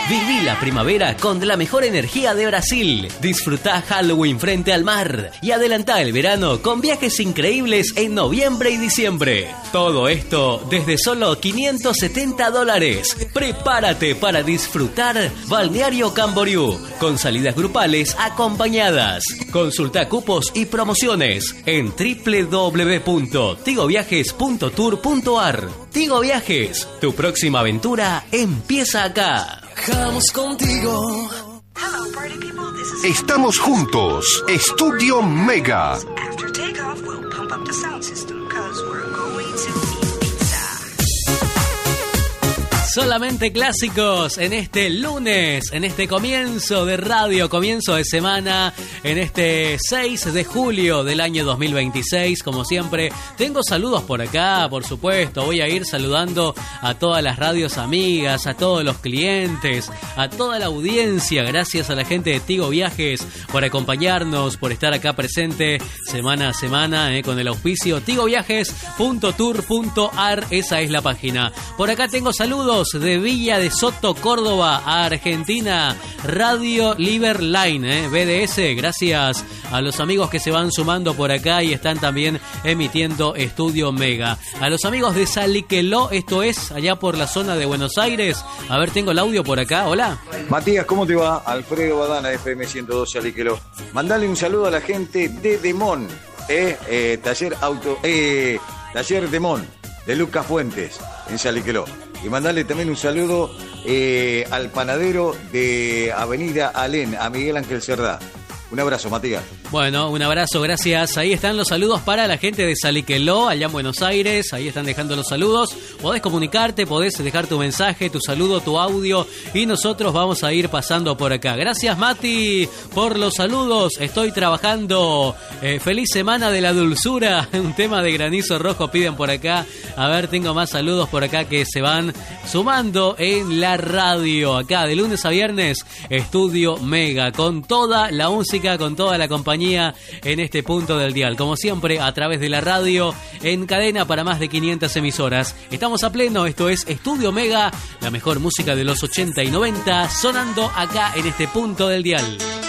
Viví la primavera con la mejor energía de Brasil. Disfrutá Halloween frente al mar y adelantá el verano con viajes increíbles en noviembre y diciembre. Todo esto desde solo $570. Prepárate para disfrutar Balneario Camboriú con salidas grupales acompañadas. Consulta cupos y promociones en www.tigoviajes.tour.ar. Tigo Viajes, tu próxima aventura empieza acá. Viajamos contigo. Estamos juntos. Estudio Mega. Solamente clásicos en este lunes, en este comienzo de radio, comienzo de semana, en este 6 de julio del año 2026. Como siempre, tengo saludos por acá, por supuesto. Voy a ir saludando a todas las radios amigas, a todos los clientes, a toda la audiencia. Gracias a la gente de Tigo Viajes por acompañarnos, por estar acá presente semana a semana con el auspicio tigoviajes.tour.ar. Esa es la página. Por acá tengo saludos de Villa de Soto, Córdoba, a Argentina, Radio Liberline, BDS. Gracias a los amigos que se van sumando por acá y están también emitiendo Estudio Mega. A los amigos de Saliqueló, esto es allá por la zona de Buenos Aires. A ver, tengo el audio por acá. Hola. Matías, ¿cómo te va? Alfredo Badana, FM 102 Saliqueló. Mandale un saludo a la gente de Demón, Taller Demón, de Lucas Fuentes, en Saliqueló. Y mandarle también un saludo al panadero de Avenida Alén, a Miguel Ángel Cerdá. Un abrazo, Matías. Bueno, un abrazo, gracias. Ahí están los saludos para la gente de Saliqueló, allá en Buenos Aires. Ahí están dejando los saludos. Podés comunicarte, podés dejar tu mensaje, tu saludo, tu audio. Y nosotros vamos a ir pasando por acá. Gracias, Mati, por los saludos. Estoy trabajando. Feliz semana de la dulzura. Un tema de Granizo Rojo piden por acá. A ver, tengo más saludos por acá que se van sumando en la radio. Acá, de lunes a viernes, Estudio Mega. Con toda la música, con toda la compañía en este punto del dial. Como siempre, a través de la radio, en cadena para más de 500 emisoras. Estamos a pleno, esto es Estudio Mega, la mejor música de los 80 y 90, sonando acá en este punto del dial.